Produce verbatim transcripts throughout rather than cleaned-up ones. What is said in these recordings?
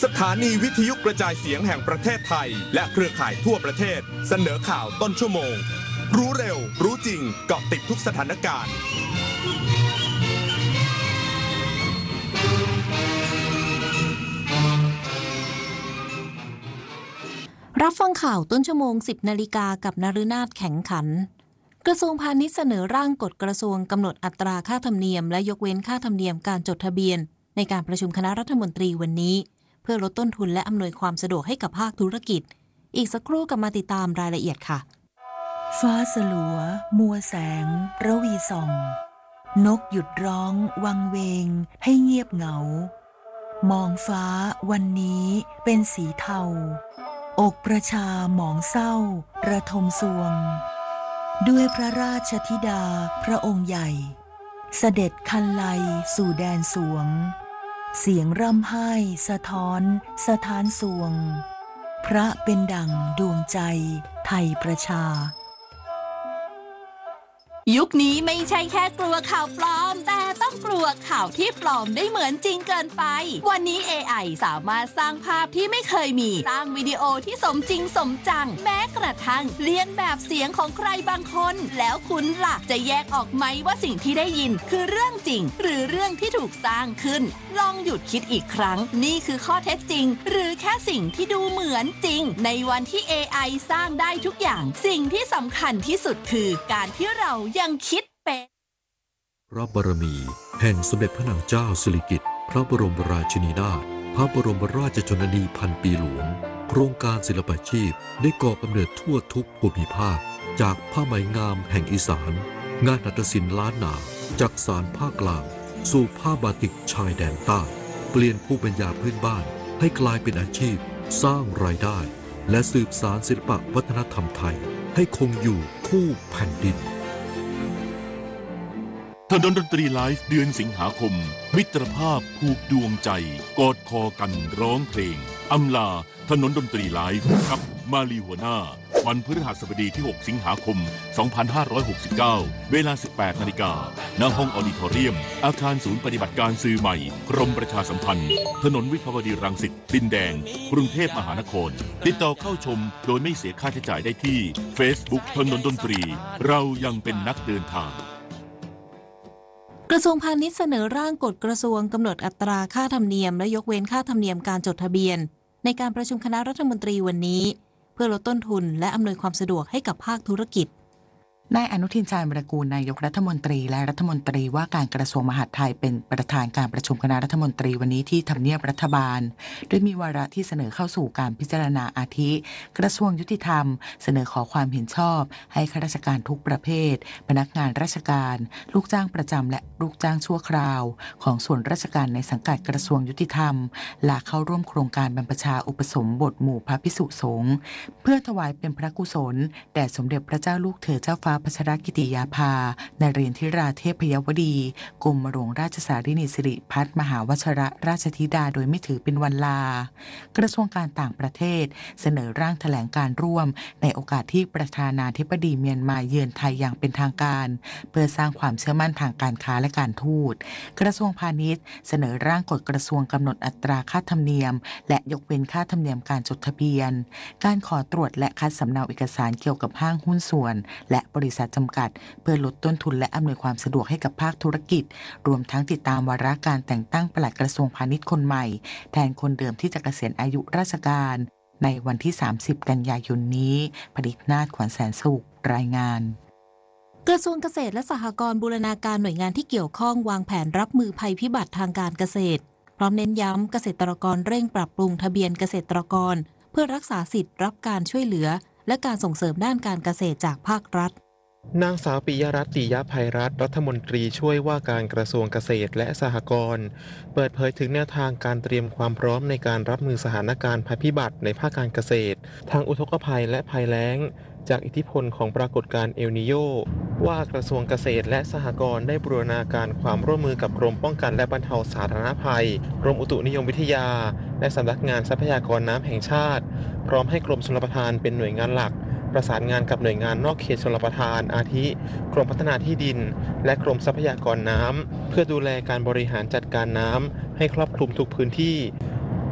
สถานีวิทยุกระจายเสียงแห่งประเทศไทยและเครือข่ายทั่วประเทศเสนอข่าวต้นชั่วโมงรู้เร็วรู้จริงเกาะติดทุกสถานการณ์รับฟังข่าวต้นชั่วโมง สิบนาฬิกากับนฤนาถแข็งขันกระทรวงพาณิชย์เสนอร่างกฎกระทรวงกำหนดอัตราค่าธรรมเนียมและยกเว้นค่าธรรมเนียมการจดทะเบียนในการประชุมคณะรัฐมนตรีวันนี้เพื่อลดต้นทุนและอำนวยความสะดวกให้กับภาคธุรกิจอีกสักครู่กลับมาติดตามรายละเอียดค่ะฟ้าสลัวมัวแสงระวีส่องนกหยุดร้องวังเวงให้เงียบเหงามองฟ้าวันนี้เป็นสีเทาอกประชาหมองเศร้าระทมสวงด้วยพระราชธิดาพระองค์ใหญ่เสด็จคันไลสู่แดนสวงเสียงร่ำไห้สะท้อนสะท้านสวงพระเป็นดั่งดวงใจไทยประชายุคนี้ไม่ใช่แค่กลัวข่าวปลอมแต่ต้องกลัวข่าวที่ปลอมได้เหมือนจริงเกินไปวันนี้ เอ ไอ สามารถสร้างภาพที่ไม่เคยมีสร้างวิดีโอที่สมจริงสมจังแม้กระทั่งเลียนแบบเสียงของใครบางคนแล้วคุณล่ะจะแยกออกไหมว่าสิ่งที่ได้ยินคือเรื่องจริงหรือเรื่องที่ถูกสร้างขึ้นลองหยุดคิดอีกครั้งนี่คือข้อเท็จจริงหรือแค่สิ่งที่ดูเหมือนจริงในวันที่ เอ ไอ สร้างได้ทุกอย่างสิ่งที่สำคัญที่สุดคือการที่เรายังคิดเป็นพระบารมีแห่งสมเด็จพระนางเจ้าสิริกิติ์พระบรมราชินีนาถพระบรมราชชนนีพันปีหลวงโครงการศิลปาชีพได้ก่อกำเนิดทั่วทุกภูมิภาคจากผ้าไหมงามแห่งอีสานงานหัตถศิลป์ล้านนาจากสานภาคกลางสู่ผ้าบาติกชายแดนใต้เปลี่ยนภูมิปัญญาพื้นบ้านให้กลายเป็นอาชีพสร้างรายได้และสืบสานศิลปวัฒนธรรมไทยให้คงอยู่คู่แผ่นดินถนนดนตรีไลฟ์เดือนสิงหาคมมิตรภาพผูกดวงใจกอดคอกันร้องเพลงอำลาถนนดนตรีไลฟ์กับมาลีหัวหน้าวันพฤหัสบดีที่หกสิงหาคมสองพันห้าร้อยหกสิบเก้าเวลา สิบแปดนาฬิกา ณ ห้องออดิทอเรียมอาคารศูนย์ปฏิบัติการสื่อใหม่กรมประชาสัมพันธ์ถนนวิภาวดีรังสิตดินแดงกรุงเทพมหานครติดต่อเข้าชมโดยไม่เสียค่าใช้จ่ายได้ที่ Facebook ถนนดนตรีเรายังเป็นนักเดินทางกระทรวงพาณิชย์เสนอร่างกฎกระทรวงกำหนดอัตราค่าธรรมเนียมและยกเว้นค่าธรรมเนียมการจดทะเบียนในการประชุมคณะรัฐมนตรีวันนี้เพื่อลดต้นทุนและอำนวยความสะดวกให้กับภาคธุรกิจนายอนุทินชาญวิรากูลนายกรัฐมนตรีและรัฐมนตรีว่าการกระทรวงมหาดไทยเป็นประธานการประชุมคณะรัฐมนตรีวันนี้ที่ทำเนียบรัฐบาลโดยมีวาระที่เสนอเข้าสู่การพิจารณาอาทิกระทรวงยุติธรรมเสนอขอความเห็นชอบให้ข้าราชการทุกประเภทพนักงานราชการลูกจ้างประจำและลูกจ้างชั่วคราวของส่วนราชการในสังกัดกระทรวงยุติธรรมลาเข้าร่วมโครงการบรรพชาอุปสมบทหมู่พระภิกษุสงฆ์เพื่อถวายเป็นพระกุศลแด่สมเด็จพระเจ้าลูกเธอเจ้าฟ้าพัชรกิติยาภานเรนทิราเทพยวดีกรมหลวงราชสารินีสิริพัฒน์มหาวชรราชธิดาโดยไม่ถือเป็นวันลากระทรวงการต่างประเทศเสนอร่างแถลงการร่วมในโอกาสที่ประธานาธิบดีเมียนมาเยือนไทยอย่างเป็นทางการเพื่อสร้างความเชื่อมั่นทางการค้าและการทูตกระทรวงพาณิชย์เสนอร่างกฎกระทรวงกำหนดอัตราค่าธรรมเนียมและยกเว้นค่าธรรมเนียมการจดทะเบียนการขอตรวจและคัดสำเนาเอกสารเกี่ยวกับห้างหุ้นส่วนและบริษัทจำกัดเพื่อลดต้นทุนและอำนวยความสะดวกให้กับภาคธุรกิจรวมทั้งติดตามวาระการแต่งตั้งปลัดกระทรวงพาณิชย์คนใหม่แทนคนเดิมที่จะเกษียณอายุราชการในวันที่สามสิบกันยายนนี้ผลิตนาถขวัญแสนสุขรายงานกระทรวงเกษตรและสหกรณ์บูรณาการหน่วยงานที่เกี่ยวข้องวางแผนรับมือภัยพิบัติทางการเกษตรพร้อมเน้นย้ำเกษตรกรเร่งปรับปรุงทะเบียนเกษตรกรเพื่อรักษาสิทธิ์รับการช่วยเหลือและการส่งเสริมด้านการเกษตรจากภาครัฐนางสาวปิยรัตน์ ติยภัยรัตน์รัฐมนตรีช่วยว่าการกระทรวงเกษตรและสหกรณ์เปิดเผยถึงแนวทางการเตรียมความพร้อมในการรับมือสถานการณ์ภัยพิบัติในภาคการเกษตรทางอุทกภัยและภัยแล้งจากอิทธิพลของปรากฏการณ์เอลนีโญว่ากระทรวงเกษตรและสหกรณ์ได้บูรณาการความร่วมมือกับกรมป้องกันและบรรเทาสาธารณภัยกรมอุตุนิยมวิทยาและสำนักงานทรัพยากรน้ำแห่งชาติพร้อมให้กรมชลประทานเป็นหน่วยงานหลักประสานงานกับหน่วยงานนอกเขตชลประทานอาทิกรมพัฒนาที่ดินและกรมทรัพยากรน้ำเพื่อดูแลการบริหารจัดการน้ำให้ครอบคลุมทุกพื้นที่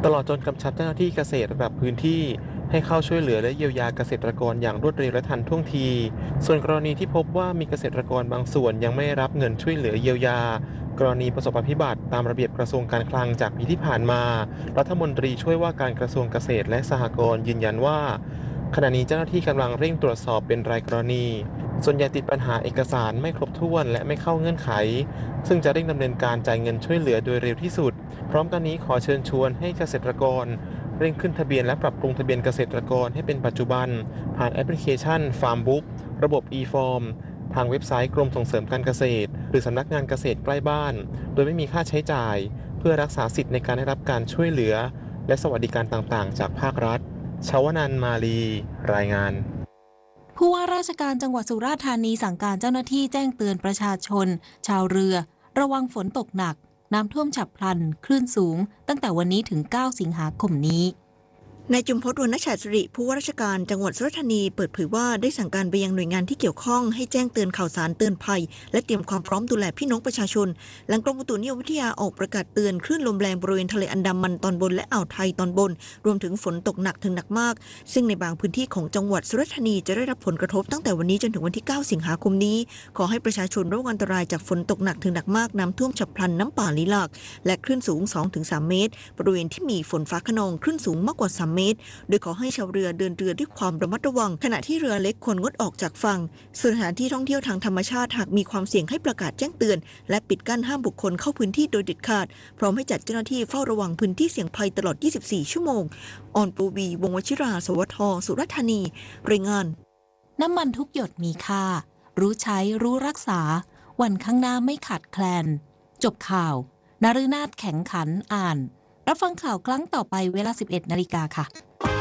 ตลอดจนกำชับเจ้าหน้าที่เกษตรระดับพื้นที่ให้เข้าช่วยเหลือและเยียวยาเกษตรกรอย่างรวดเร็วและทันท่วงทีส่วนกรณีที่พบว่ามีเกษตรกรบางส่วนยังไม่รับเงินช่วยเหลือเยียวยากรณีประสบภัยพิบัติตามระเบียบกระทรวงการคลังจากปีที่ผ่านมารัฐมนตรีช่วยว่าการกระทรวงเกษตรและสหกรณ์ยืนยันว่าขณะนี้เจ้าหน้าที่กำลังเร่งตรวจสอบเป็นรายกรณีส่วนใหญ่ติดปัญหาเอกสารไม่ครบถ้วนและไม่เข้าเงื่อนไขซึ่งจะเร่งดำเนินการจ่ายเงินช่วยเหลือโดยเร็วที่สุดพร้อมกันนี้ขอเชิญชวนให้เกษตรกรเร่งขึ้นทะเบียนและปรับปรุงทะเบียนเกษตรกรให้เป็นปัจจุบันผ่านแอปพลิเคชัน Farmbook ระบบ e-Farm ทางเว็บไซต์กรมส่งเสริมการเกษตรหรือสำนักงานเกษตรใกล้บ้านโดยไม่มีค่าใช้จ่ายเพื่อรักษาสิทธิในการได้รับการช่วยเหลือและสวัสดิการต่างๆจากภาครัฐชวนันท์ มาลี รายงานผู้ว่าราชการจังหวัดสุราษฎร์ธานีสั่งการเจ้าหน้าที่แจ้งเตือนประชาชนชาวเรือระวังฝนตกหนักน้ำท่วมฉับพลันคลื่นสูงตั้งแต่วันนี้ถึงเก้าสิงหาคมนี้นายจุมพจน์ วรรณฉาสิริผู้ว่าราชการจังหวัดสุราษฎร์ธานีเปิดเผยว่าได้สั่งการไปยังหน่วยงานที่เกี่ยวข้องให้แจ้งเตือนข่าวสารเตือนภัยและเตรียมความพร้อมดูแลพี่น้องประชาชนหลังกรมอุตุนิยมวิทยาออกประกาศเตือนคลื่นลมแรงบริเวณทะเลอันดามันตอนบนและอ่าวไทยตอนบนรวมถึงฝนตกหนักถึงหนักมากซึ่งในบางพื้นที่ของจังหวัดสุราษฎร์ธานีจะได้รับผลกระทบตั้งแต่วันนี้จนถึงวันที่เก้าสิงหาคมนี้ขอให้ประชาชนระวังอันตรายจากฝนตกหนักถึงหนักมากน้ำท่วมฉับพลันน้ำป่าไหลหลากและคลื่นสูง สองถึงสาม เมตรบริเวณที่มีฝนฟ้าคะนองคลื่นสูงมากกว่าสามเมตรโดยขอให้ชาวเรือเดินเรือด้วยความระมัดระวังขณะที่เรือเล็กควรงดออกจากฝั่งสถานที่ท่องเที่ยวทางธรรมชาติหากมีความเสี่ยงให้ประกาศแจ้งเตือนและปิดกั้นห้ามบุคคลเข้าพื้นที่โดยเด็ดขาดพร้อมให้จัดเจ้าหน้าที่เฝ้าระวังพื้นที่เสี่ยงภัยตลอดยี่สิบสี่ชั่วโมงออนปูวีวงศ์วชิราสวทสุราษฎร์ธานีรายงานน้ำมันทุกหยดมีค่ารู้ใช้รู้รักษาวันข้างหน้าไม่ขาดแคลนจบข่าวนฤนาถแข็งขันอ่านรับฟังข่าวครั้งต่อไปเวลา สิบเอ็ดนาฬิกาค่ะ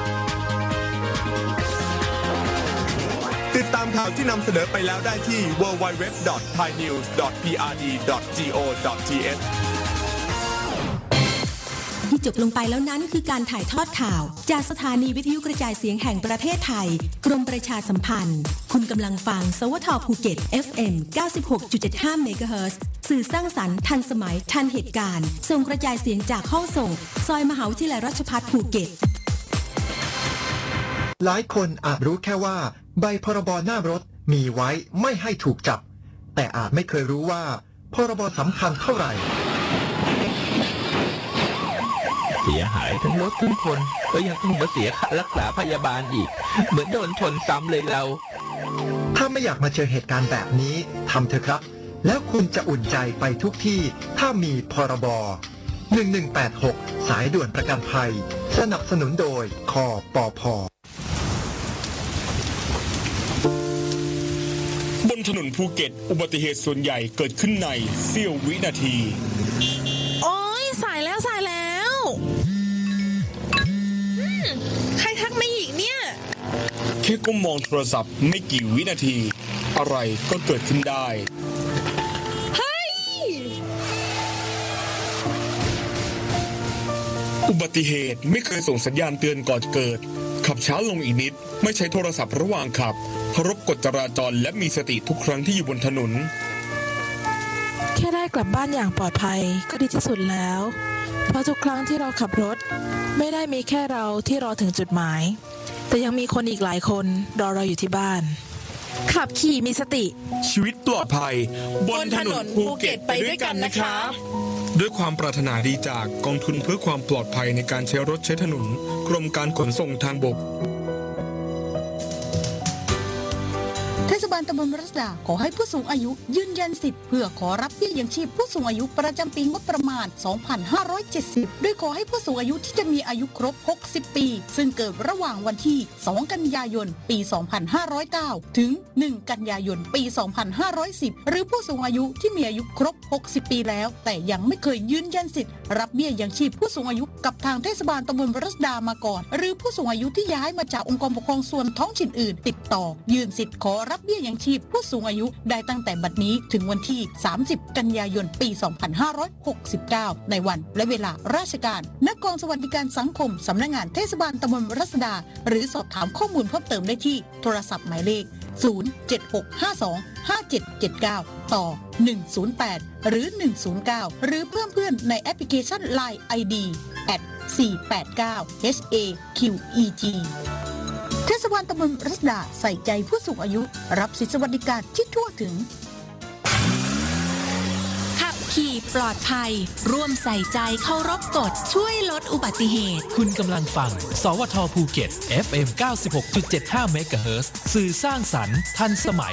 ติดตามข่าวที่นำเสนอไปแล้วได้ที่ ดับเบิลยู ดับเบิลยู ดับเบิลยู ดอท ไทยนิวส์ ดอท พี อาร์ ดี ดอท จี โอ ดอท ที เอชที่จบลงไปแล้วนั้นคือการถ่ายทอดข่าวจากสถานีวิทยุกระจายเสียงแห่งประเทศไทยกรมประชาสัมพันธ์คุณกำลังฟังสวทภูเก็ต เอฟ เอ็ม เก้าสิบหกจุดเจ็ดห้า เมกะเฮิรตซ์สื่อสร้างสรรค์ทันสมัยทันเหตุการณ์ส่งกระจายเสียงจากห้องส่งซอยมหาวิทยาลัยราชภัฏภูเก็ตหลายคนอาจรู้แค่ว่าใบพรบหน้ารถมีไว้ไม่ให้ถูกจับแต่อาจไม่เคยรู้ว่าพรบสำคัญเท่าไหร่เสียหายทั้งรถทั้งคนก็ยังต้องมาเสียค่ารักษาพยาบาลอีกเหมือนโดนชนซ้ำเลยเราถ้าไม่อยากมาเจอเหตุการณ์แบบนี้ทำเถอะครับแล้วคุณจะอุ่นใจไปทุกที่ถ้ามีพรบหนึ่งหนึ่งแปดหกสายด่วนประกันภัยสนับสนุนโดยคปภ. บนถนนภูเก็ตอุบัติเหตุส่วนใหญ่เกิดขึ้นในเสี้ยววินาทีโอ๊ยสายแล้วสายแล้วใครทักมาอีกเนี่ยแค่ก้มมองโทรศัพท์ไม่กี่วินาทีอะไรก็เกิดขึ้นได้เฮ้ยอุบัติเหตุไม่เคยส่งสัญญาณเตือนก่อนเกิดขับช้าลงอีกนิดไม่ใช้โทรศัพท์ระหว่างขับเคารพกฎจราจรและมีสติทุกครั้งที่อยู่บนถนนแค่ได้กลับบ้านอย่างปลอดภัยก็ดีที่สุดแล้วเพราะทุกครั้งที่เราขับรถไม่ได้มีแค่เราที่รอถึงจุดหมายแต่ยังมีคนอีกหลายคนรอเราอยู่ที่บ้านขับขี่มีสติชีวิตปลอดภัยบนถนนภูเก็ตไปด้วยกันนะคะด้วยความปรารถนาดีจากกองทุนเพื่อความปลอดภัยในการใช้รถใช้ถนนกรมการขนส่งทางบกเทศบาลตำบลรัศดาขอให้ผู้สูงอายุยืนยันสิทธิ์เพื่อขอรับเบี้ยยังชีพผู้สูงอายุประจำปีงบประมาณ สองพันห้าร้อยเจ็ดสิบ โดยขอให้ผู้สูงอายุที่จะมีอายุครบ หกสิบ ปีซึ่งเกิดระหว่างวันที่ สอง กันยายน ปี สองพันห้าร้อยเก้า ถึง หนึ่ง กันยายน ปี สองพันห้าร้อยสิบ หรือผู้สูงอายุที่มีอายุครบ หกสิบ ปีแล้วแต่ยังไม่เคยยืนยันสิทธิ์รับเบี้ยยังชีพผู้สูงอายุกับทางเทศบาลตำบลรัศดามาก่อนหรือผู้สูงอายุที่ย้ายมาจากองค์กรปกครองส่วนท้องถิ่นอื่นติดต่อยื่นสิทธิ์ขอรับเบี้ยยังชีพผู้สูงอายุได้ตั้งแต่บัดนี้ถึงวันที่ สามสิบ กันยายน ปี สองพันห้าร้อยหกสิบเก้า ในวันและเวลาราชการณกองสวัสดิการสังคมสำนักงานเทศบาลตำบลรัศดาหรือสอบถามข้อมูลเพิ่มเติมได้ที่โทรศัพท์หมายเลข ศูนย์ เจ็ด หก ห้า สอง ห้า เจ็ด เจ็ด เก้า ต่อ หนึ่ง ศูนย์ แปด หรือ หนึ่ง ศูนย์ เก้า หรือเพิ่มเพื่อนในแอปพลิเคชัน ไลน์ ไอ ดีแอท สี่แปดเก้า เอช เอ คิว อี จี เทศบาลตำบลรัศดาใส่ใจผู้สูงอายุรับสิทธิสวัสดิการที่ทั่วถึงขับขี่ปลอดภัยร่วมใส่ใจเคารพกฎช่วยลดอุบัติเหตุคุณกำลังฟังสวทภูเก็ต เอฟ เอ็ม เก้าสิบหกจุดเจ็ดห้า เมกะเฮิรตซ์สื่อสร้างสรรค์ทันสมัย